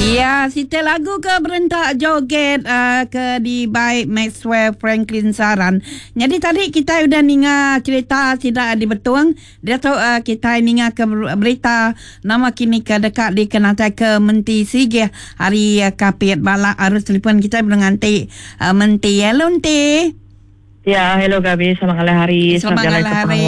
Ya, sita lagu ke berentak joget ke di baik Maxwell Franklin Saran. Jadi tadi kita udah ninga cerita tidak dibetung. Dia tahu kita ninga ke berita nama kini ke dekat di Kenatai ke Menti Sige hari kapit bala arus telefon kita menganti Menti. Hello Menti. Ya, hello Gabi, selamat hari. Selamat hari.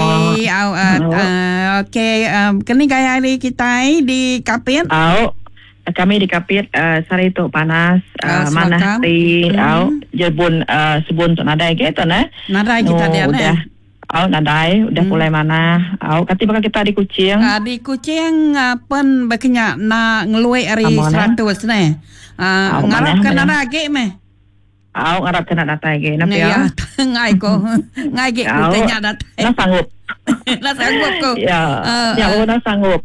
Okey, kini gaya hari kita di kapit. Kami di kapit sari tu panas mana ti jebun sebun tu nadai gitu nah. Nadai kita dia udah nadai udah mulai mana kati bakal kita di Kuching. Di Kuching pun baknya na ngeluai hari 100 ne. Ngarap ke nadai meh. Ngarap ke nadai ge na ya. Ngai ko. Ngai ge kutanya datai. Na sanggup. Na sanggup ko. Ya, na sanggup.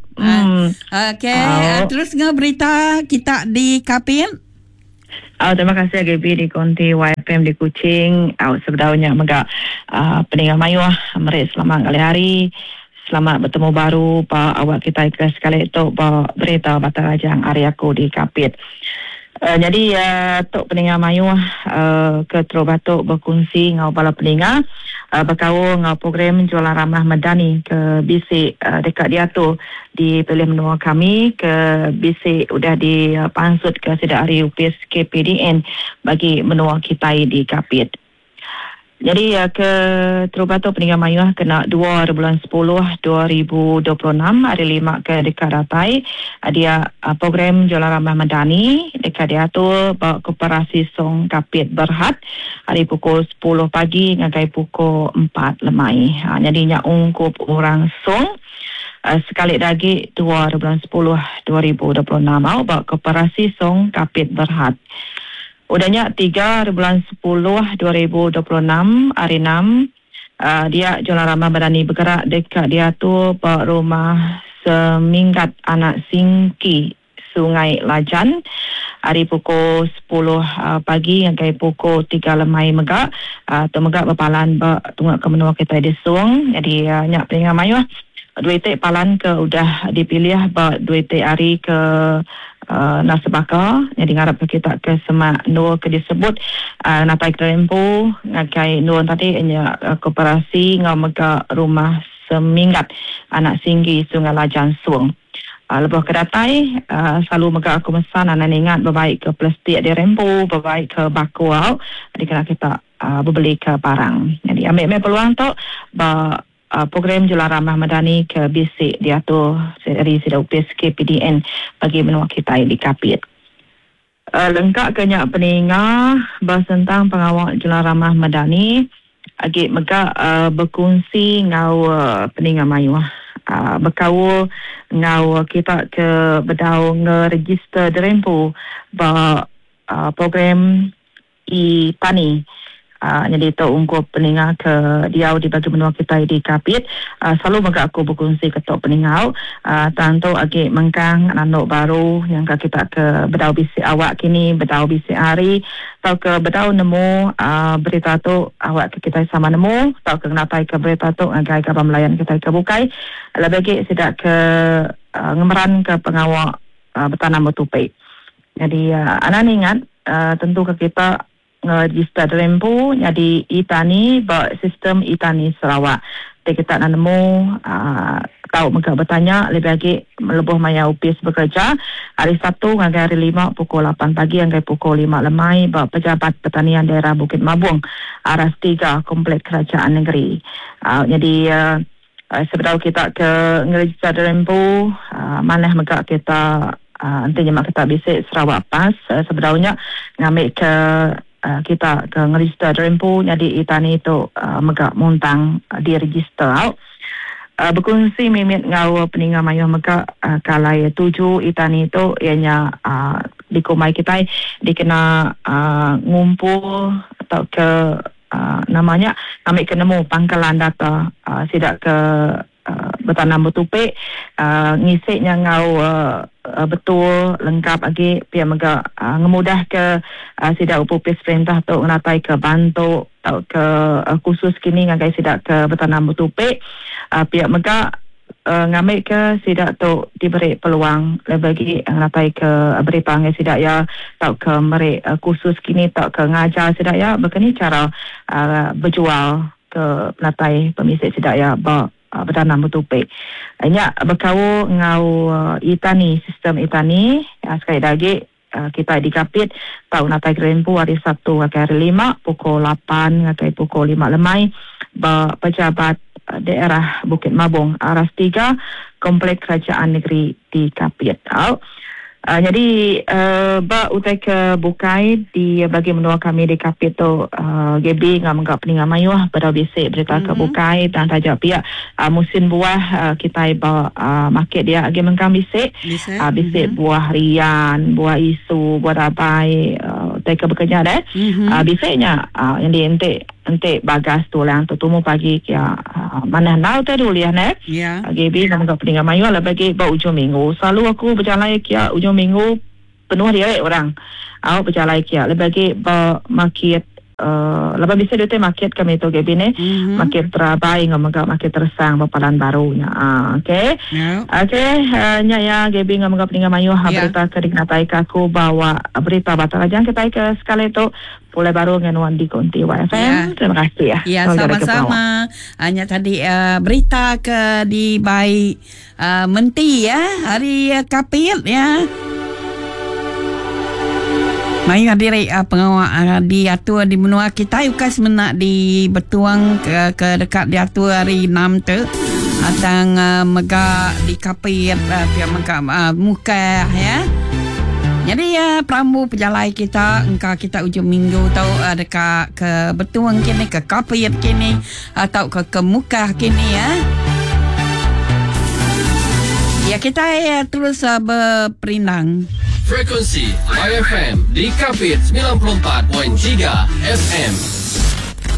Okey, terus berita kita di Kapin. Terima kasih Gaby di Konti YFM di Kuching. Sebenarnya mega peninggal mayu meri selamat kali hari. Selamat bertemu baru pak awak kita ikhlas sekali tu berita Batal Rajang Ariaku di Kapit. Jadi tok peninggal mayu ke Trobatok berkongsi ngau bala peninggal berkau ngau program jualan ramah medani ke bisik dekat dia tu di pilih menua kami ke bisik udah dipansut ke sidak hari UPS KPDN bagi menua kita di Kapit. Jadi ke Trobatok peninggal mayu kena 2 bulan 10 2026 hari 5 ke dekat Ratai dia program jualan ramah medani dekat dia tu koperasi Song Kapit Berhad hari pukul 10 pagi ngagai pukul 4 lemai. Jadi nya ungkup orang Song sekali lagi 2 bulan 10 2026 koperasi Song Kapit Berhad. Udahnya 3 bulan 10 2026 hari 6 dia jualan ramah medani bergerak dekat dia tu pak rumah seminggat anak singki Sungai Lajan hari pukul 10 pagi hingga pukul 3 lemai megak tu megak berpalan tunggu ke menua kita di Suang. Jadi nyak peringah mayu dua itik palan ke udah dipilih dua itik hari ke Nasabaka. Jadi ngarap kita ke semak nur ke disebut napai kerempu ngakai nur tadi nya koperasi ngau megak rumah seminggat anak singgi Sungai Lajan Suang. Lepas kedatai selalu megak aku mesan anak ingat berbaik ke plastik di rempu berbaik ke baku jadi kena kita berbeli ke barang. Jadi ambil peluang tu program jualan ramah medani ke bisik dia tu dari sidak UPS KPDN bagi menua kita di Kapit. Lengkap kenyak peninga bahas tentang pengawal jualan ramah medani agak megak berkongsi ngau peninga mayu berkau ngau kita ke bedau ngeregister derempu program e-tani. Jadi tu ungkup peninggal ke dia di bagi menua kita di Kapit selalu megak aku berkongsi ke tok peninggal tentu agak mengkang anak baru yang kita ke bedau bisik awak kini bedau bisik hari atau ke bedau nemu berita tu awak ke kita sama nemu atau ke kenapa ke berita tu agai ke pemelayan kita ke bukai lebih sidak ke ngemeran ke pengawal bertanam bertupai. Jadi anak ingat tentu ke kita register rempu jadi e-tani sistem e-tani Sarawak. Jadi kita nak nemu tahu mereka bertanya lebih lagi melebuh maya UPS bekerja hari Sabtu hingga hari 5 pukul 8 pagi hingga pukul 5 lemai pejabat pertanian daerah Bukit Mabung Aras 3 Komplek Kerajaan Negeri. Jadi sebelum kita ke register rempu mana mereka kita nantinya kita bisik Sarawak PAS sebenarnya ngambil ke kita ke ngeregister rempu jadi e-tani itu megak muntang diregister berkongsi mimit ngau peninggal mayu megak kalai 7 e-tani itu ianya dikumai kita dikena ngumpul atau ke namanya ambil ke nemu pangkalan data sidak ke bertanam bertupik ngisiknya ngau betul lengkap lagi pihak megak ngemudah ke sidak UPS perintah tu ngeratai ke bantu atau ke khusus kini ngagai sidak ke bertanam bertupik pihak megak ngambil ke sidak tu diberi peluang lebih ngapai ke beri panggil sidak ya tak ke meri kursus kini tak ke ngajar sidak ya begini cara berjual ke penatai pemisik sidak ya bertanam bertupik. Nya berkau ngau itani sistem itani sekali lagi kita dikapit tahun natai Grempu hari Sabtu hari 5 pukul 8 ngakai pukul 5 lemai pejabat daerah Bukit Mabung Aras 3 Komplek Kerajaan Negeri di Kapit. Jadi utai ke bukai di bagi menua kami di Kapit tu GB ngam menggap peningan mayuh pada bisik berita ke bukai dan tajak pihak musim buah kita market dia agi mengkam bisik buah rian, buah isu, buah rabai utai ke bekerja dah. Bisiknya yang di ente bagas tu lah untuk tumu pagi kia mana nau tadi dulu ya nek. GB ngam menggap peningan mayuh lah bagi ujung minggu. Selalu aku berjalan kia ujung minggu penuh dia orang. Aku berjalan kia lebih market lepas bisa dia market kami tu GB ni market terabai ngam market tersang Papalan Barunya. Okey. Nya ya GB ngam peningan mayuh berita ke diknatai aku bawa berita batal aja kita ke sekali tu Pulai Baru dengan Wandi Konti YFM. Terima kasih ya. Ya, sama-sama. Hanya tadi berita ke di Baik Menti ya, hari Kapit ya. Mai hadiri pengawal diatur di benua kita ukas menak di bertuang ke dekat diatur hari 6 tu. Atang megak di Kapit pihak megak muka ya. Jadi pramu pejalai kita engkau kita ujung minggu tahu dekat ke Betuang kini ke Kapit kini atau ke Mukah kini ya. Ya kita terus berperindang. Frekuensi YFM di Kapit 94.3 FM.